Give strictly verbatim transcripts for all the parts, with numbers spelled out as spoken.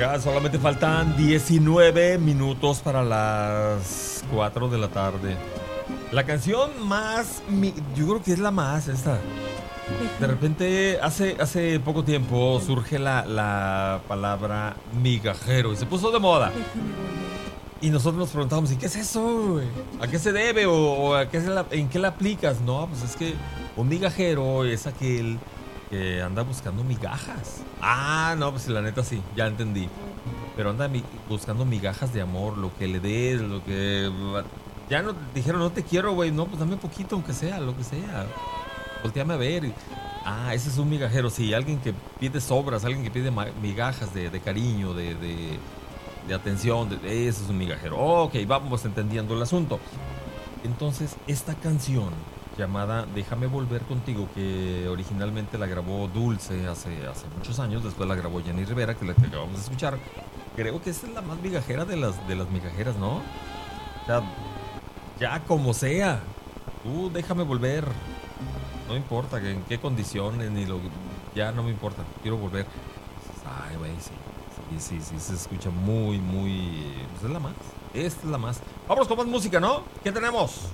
Oiga, solamente faltan diecinueve minutos para las cuatro de la tarde. La canción más, mi- yo creo que es la más esta. De repente, hace, hace poco tiempo surge la, la palabra migajero y se puso de moda. Y nosotros nos preguntamos, ¿y qué es eso, güey? ¿A qué se debe o, o a qué se la- en qué la aplicas? No, pues es que un migajero es aquel que anda buscando migajas. Ah, no, pues la neta sí, ya entendí. Pero anda mi- buscando migajas de amor, lo que le des, lo que... Ya no dijeron, no te quiero, güey. No, pues dame poquito, aunque sea, lo que sea. Volteame a ver. Ah, ese es un migajero, sí. Alguien que pide sobras, alguien que pide ma- migajas de, de cariño, de, de, de atención. De, ese es un migajero. Ok, vamos entendiendo el asunto. Entonces, esta canción llamada Déjame volver contigo, que originalmente la grabó Dulce hace, hace muchos años, después la grabó Jenny Rivera, que la que acabamos de escuchar. Creo que esta es la más migajera de las, de las migajeras, ¿no? O sea, ya como sea, tú déjame volver. No importa que en qué condiciones, ni lo. Ya no me importa, quiero volver. Ay, güey, sí. Sí, sí, sí, se escucha muy, muy. Pues es la más. Esta es la más. Vamos con más música, ¿no? ¿Qué tenemos?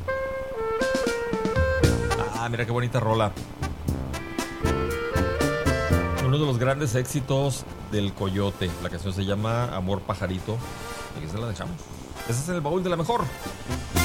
Ah, mira qué bonita rola. Uno de los grandes éxitos del Coyote. La canción se llama Amor Pajarito. Y aquí se la dejamos. Ese es el baúl de la mejor.